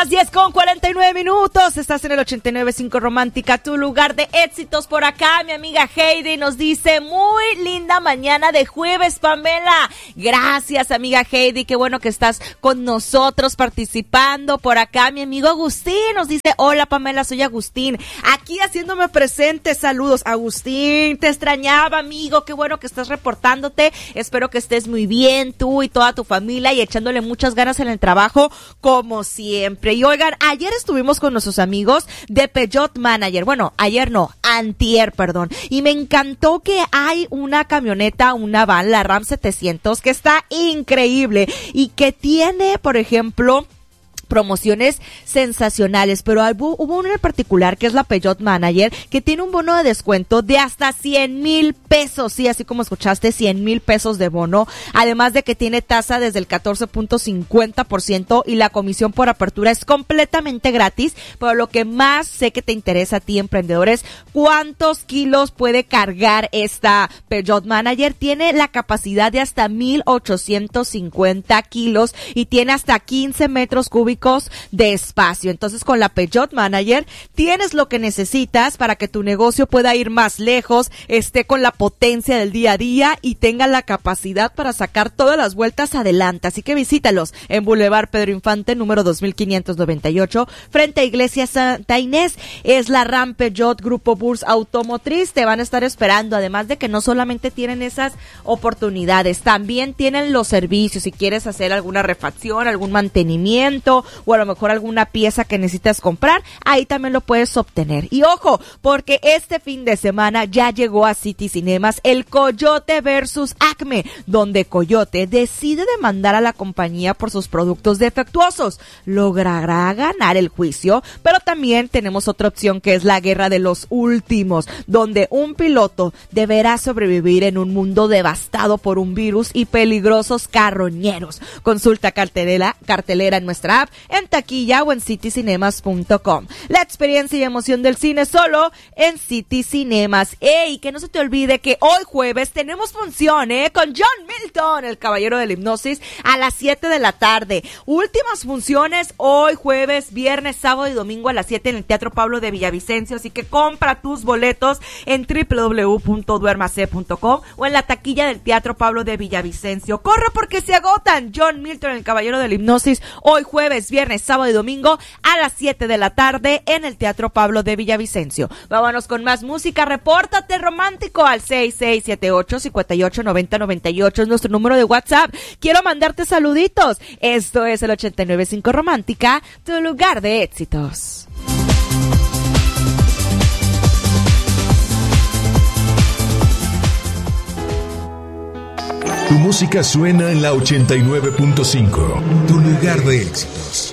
Las 10:49. Estás en el 89.5 Romántica, tu lugar de éxitos. Por acá, mi amiga Heidi nos dice: muy linda mañana de jueves, Pamela. Gracias, amiga Heidi. Qué bueno que estás con nosotros participando. Por acá, mi amigo Agustín nos dice: hola, Pamela, soy Agustín. Aquí haciéndome presente. Saludos, Agustín. Te extrañaba, amigo. Qué bueno que estás reportándote. Espero que estés muy bien, tú y toda tu familia, y echándole muchas ganas en el trabajo, como siempre. Y oigan, ayer estuvimos con nuestros amigos de Peugeot Manager. Bueno, ayer no, antier, perdón. Y me encantó que hay una camioneta, una van, la Ram 700, que está increíble y que tiene, por ejemplo, promociones sensacionales, pero hubo una en particular que es la Peugeot Manager, que tiene un bono de descuento de hasta 100,000 pesos, sí, así como escuchaste, 100,000 pesos de bono, además de que tiene tasa desde el 14.50% y la comisión por apertura es completamente gratis. Pero lo que más sé que te interesa a ti, emprendedor, es cuántos kilos puede cargar esta Peugeot Manager. Tiene la capacidad de hasta 1,850 kilos y tiene hasta 15 metros cúbicos de espacio. Entonces, con la Peugeot Manager tienes lo que necesitas para que tu negocio pueda ir más lejos, esté con la potencia del día a día y tenga la capacidad para sacar todas las vueltas adelante. Así que visítalos en Boulevard Pedro Infante, número 2598, frente a Iglesia Santa Inés. Es la Ram Peugeot Grupo Burs Automotriz. Te van a estar esperando, además de que no solamente tienen esas oportunidades, también tienen los servicios. Si quieres hacer alguna refacción, algún mantenimiento, o a lo mejor alguna pieza que necesitas comprar, ahí también lo puedes obtener. Y ojo, porque este fin de semana ya llegó a City Cinemas el Coyote versus Acme, donde Coyote decide demandar a la compañía por sus productos defectuosos. Logrará ganar el juicio, pero también tenemos otra opción, que es la guerra de los últimos, donde un piloto deberá sobrevivir en un mundo devastado por un virus y peligrosos carroñeros. Consulta cartelera en nuestra app, en taquilla o en citycinemas.com. La experiencia y emoción del cine solo en City Cinemas. ¡Ey! Que no se te olvide que hoy jueves tenemos función, con John Milton, el caballero de la hipnosis, a las 7 de la tarde. Últimas funciones hoy jueves, viernes, sábado y domingo a las 7 en el Teatro Pablo de Villavicencio. Así que compra tus boletos en www.duermase.com o en la taquilla del Teatro Pablo de Villavicencio. ¡Corre porque se agotan! John Milton, el caballero de la hipnosis, hoy jueves, viernes, sábado y domingo a las 7 de la tarde en el Teatro Pablo de Villavicencio. Vámonos con más música. Repórtate romántico al 6678-589098. Es nuestro número de WhatsApp. Quiero mandarte saluditos. Esto es el 89.5 Romántica, tu lugar de éxitos. Tu música suena en la 89.5, tu lugar de éxitos.